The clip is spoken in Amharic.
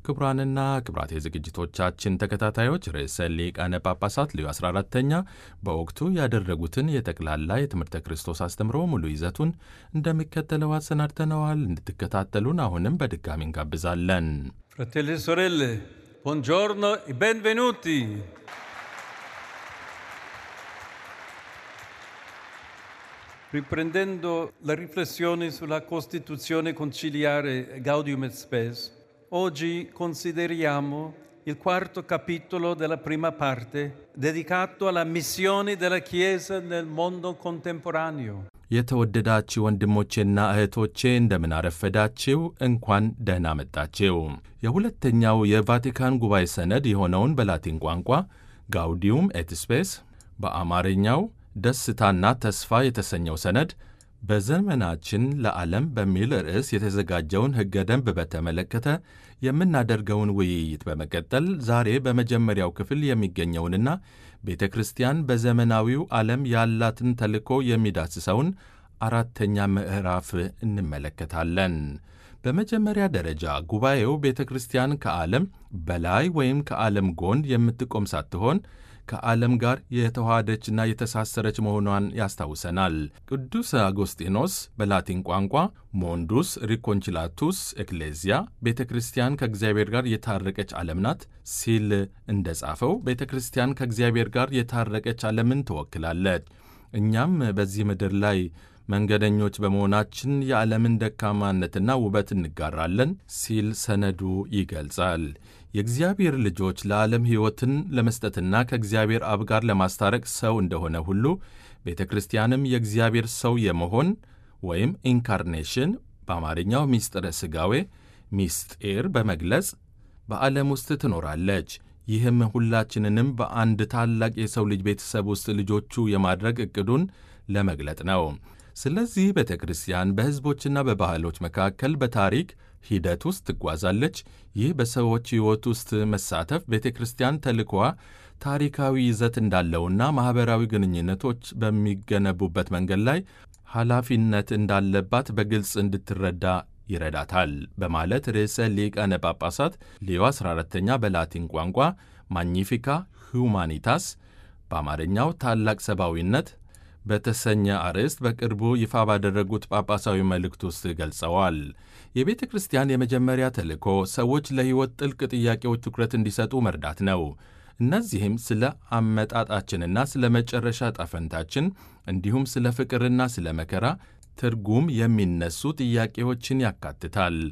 ክቡራንና ክቡራት የዝግጅቶቻችን ተከታታዮች ርዕሰ ሊቃነ ጳጳሳት ሌዮ 14ኛ በወቅቱ ያደረጉትን የጠቅላላ የትምህርተ ክርስቶስ አስተምሮ ሙሉ ይዘቱን እንደሚከተለው አሰናድተነዋል። እንድትከታተሉን አሁንም በድጋሚ እንጋብዛለን። Fratelli e sorelle, buongiorno e benvenuti. Riprendendo la riflessione sulla Costituzione conciliare Gaudium et Spes, oggi consideriamo il quarto capitolo della prima parte dedicato alla missione della Chiesa nel mondo contemporaneo. የተወደዳችሁ ወንድሞቼና እህቶቼ እንደምን አረፈዳችሁ፣ እንኳን ደህና መጣችሁ። የሁለተኛው የቫቲካን ጉባኤ ሰነድ የሆነውን በላቲን ቋንቋ ጋውዲዩም ኤት ስፔስ በአማርኛው ደስታና ተስፋ የተሰኘው ሰነድ በዘመናችን ለዓለም በሚል ርዕስ የተዘጋጀውን ሕገ ደንብ በተመለከተ የምናደርገውን ውይይት በመቀጠል ዛሬ በመጀመሪያው ክፍል የሚገኘውንና ቤተ ክርስቲያን በዘመናዊው ዓለም ያላትን ተልእኮ የሚዳስሰውን አራተኛ ምዕራፍ እንመለከታለን። በመጀመሪያ ደረጃ ጉባኤው ቤተ ክርስቲያን ከዓለም በላይ ወይም ከዓለም ጎን የምትቆም ሳትሆን ከዓለም ጋር የተዋሃደችና የተሳሰረች መሆኗን ያስታውሰናል። ቅዱስ አጎስጢኖስ በላቲን ቋንቋ ሞንዱስ ሪኮንችላቱስ ኤክሌዚያ ቤተ ክርስቲያን ከእግዚአብሔር ጋር የታረቀች ዓለም ናት ሲል እንደጻፈው ቤተ ክርስቲያን ከእግዚአብሔር ጋር የታረቀች ዓለምን ትወክላለች። እኛም በዚህ ምድር ላይ መንገደኞች በመሆናችን የዓለምን ደካማነትና ውበት እንጋራለን ሲል ሰነዱ ይገልጻል። የእግዚአብሔር ልጆች ለዓለም ሕይወትን ለመስጠትና ከእግዚአብሔር አብ ጋር ለማስታረቅ ሰው እንደሆነ ሁሉ ቤተ ክርስቲያንም የእግዚአብሔር ሰው የመሆን ወይም ኢንካርኔሽን በአማርኛው ምስጢረ ሥጋዌ ምስጢር በመግለጽ በዓለም ውስጥ ትኖራለች። ይህም ሁላችንንም በአንድ ታላቅ የሰው ልጅ ቤተሰብ ውስጥ ልጆቹ የማድረግ ዕቅዱን ለመግለጥ ነው። ስለዚህ ቤተ ክርስቲያን በሕዝቦችና በባህሎች መካከል በታሪክ ሂደት ውስጥ ትጓዛለች። ይህ በሰዎች ሕይወት ውስጥ መሳተፍ ቤተ ክርስቲያን ተልእኮዋ ታሪካዊ ይዘት እንዳለውና ማኅበራዊ ግንኙነቶች በሚገነቡበት መንገድ ላይ ኃላፊነት እንዳለባት በግልጽ እንድትረዳ ይረዳታል በማለት ርዕሰ ሊቃነ ጳጳሳት ሌዮ 14ኛ በላቲን ቋንቋ ማግኒፊካ ሁማኒታስ በአማርኛው ታላቅ ሰብአዊነት በተሰኘ አርዕስት በቅርቡ ይፋ ባደረጉት ጳጳሳዊ መልእክት ውስጥ ገልጸዋል። የቤተ ክርስቲያን የመጀመሪያ ተልእኮ ሰዎች ለሕይወት ጥልቅ ጥያቄዎች ትኩረት እንዲሰጡ መርዳት ነው። እነዚህም ስለ አመጣጣችንና ስለ መጨረሻ ጣፈንታችን እንዲሁም ስለ ፍቅርና ስለ መከራ ትርጉም የሚነሱ ጥያቄዎችን ያካትታል።